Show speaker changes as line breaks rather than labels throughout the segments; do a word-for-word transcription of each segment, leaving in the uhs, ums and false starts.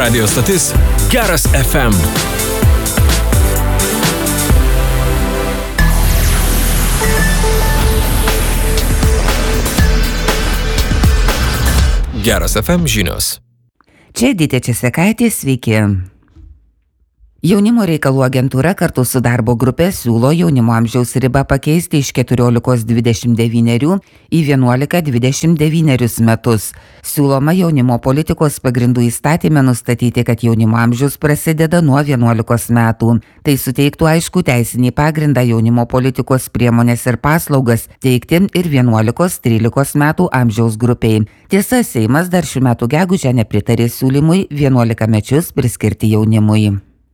Radio stotis Geras F M. Geras F M žinios.
Čia Edita Česekaitė, sveiki. Jaunimo reikalų agentūra kartu su darbo grupė siūlo jaunimo amžiaus ribą pakeisti iš keturiolikos dvidešimt devynerių į vienuolika dvidešimt devynerius metus. Siūloma jaunimo politikos pagrindų įstatyme nustatyti, kad jaunimo amžius prasideda nuo vienuolikos metų. Tai suteiktų aišku teisinį pagrindą jaunimo politikos priemonės ir paslaugas teikti ir vienuolikos trylikos metų amžiaus grupiai. Tiesa, Seimas dar šių metų gegužę nepritarė siūlymui vienuolikamečius priskirti jaunimui.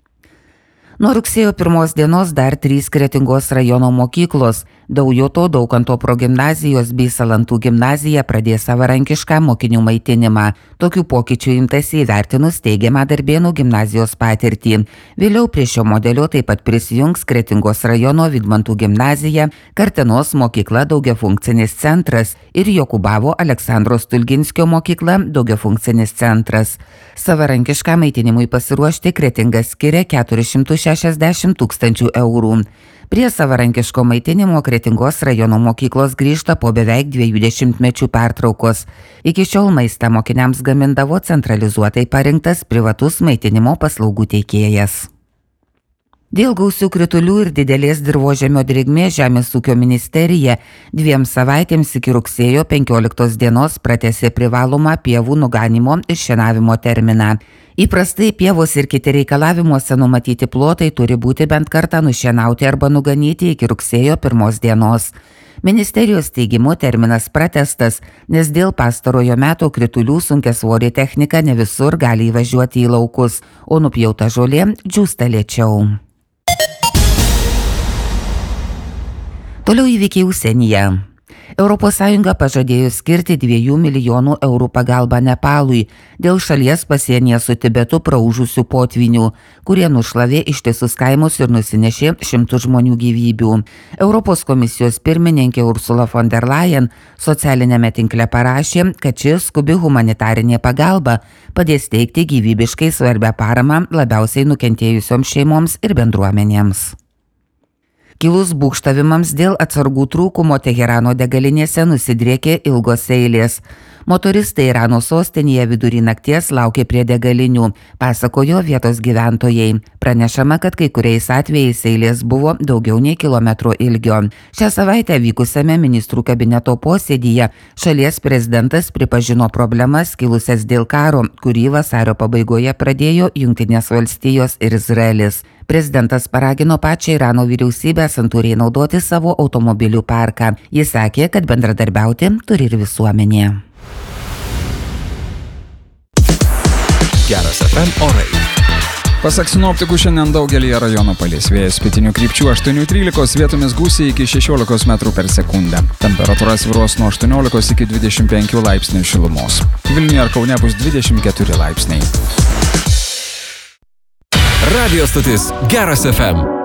Nuo rugsėjo pirmos dienos dar trys Kretingos rajono mokyklos – Daujoto Daukanto progimnazijos bei Salantų gimnazija pradės savarankišką mokinių maitinimą. Tokių pokyčių imtasi įvertinus teigiamą Darbėnų gimnazijos patirtį. Vėliau prie šio modelio taip pat prisijungs Kretingos rajono Vidmantų gimnazija, Kartenos mokykla Daugiafunkcinis centras ir Jokubavo Aleksandro Stulginskio mokykla Daugiafunkcinis centras. Savarankišką maitinimui pasiruošti Kretingas skiria keturis šimtus šešiasdešimt tūkstančių eurų. Prie savarankiško maitinimo Kretingos rajono mokyklos grįžta po beveik dviejų dešimtmečių pertraukos. Iki šiol maistą mokiniams gamindavo centralizuotai parinktas privatus maitinimo paslaugų teikėjas. Dėl gausių kritulių ir didelės dirvožemio drėgmės Žemės ūkio ministerija dviem savaitėms iki rugsėjo penkioliktos dienos pratęsė privalomą pievų nuganimo ir šienavimo terminą. Įprastai pievos ir kiti reikalavimuose numatyti plotai turi būti bent kartą nušienauti arba nuganyti iki rugsėjo pirmos dienos. Ministerijos teigimu terminas pratęstas, nes dėl pastarojo meto kritulių sunkiasvorė technika ne visur gali įvažiuoti į laukus, o nupjauta žolė džiūsta lėčiau. Toliau įvykiai užsienyje. Europos Sąjunga pažadėjo skirti dviejų milijonų eurų pagalbą Nepalui dėl šalies pasienyje su Tibetu praūžusių potvynių, kurie nušlavė ištisus kaimus ir nusinešė šimtus žmonių gyvybių. Europos komisijos pirmininkė Ursula von der Leyen socialinėme tinkle parašė, kad ši skubi humanitarinė pagalba padės teikti gyvybiškai svarbią paramą labiausiai nukentėjusioms šeimoms ir bendruomenėms. Kilus būgštavimams dėl atsargų trūkumo Teherano degalinėse nusidriekė ilgos eilės. Motoristai Irano sostinėje vidurį nakties laukė prie degalinių, pasakojo vietos gyventojai. Pranešama, kad kai kuriais atvejais eilės buvo daugiau nei kilometro ilgio. Šią savaitę vykusiame ministrų kabineto posėdyje šalies prezidentas pripažino problemas kilusias dėl karo, kurį vasario pabaigoje pradėjo Jungtinės valstijos ir Izraelis. Prezidentas paragino pačią Irano vyriausybę santūriai naudoti savo automobilių parką. Jis sakė, kad bendradarbiauti turi ir visuomenė.
Geras F M orai.
Pasak sinoptikų, šiandien daugelį rajonų palis vėjas pietinių krypčių aštuoni trylika, vietomis gūsiai iki šešiolikos metrų per sekundę. Temperatūra svyruos nuo aštuoniolikos iki dvidešimt penkių laipsnių šilumos. Vilniuje ar Kaune bus dvidešimt keturi laipsniai.
Radio stotis Geras F M.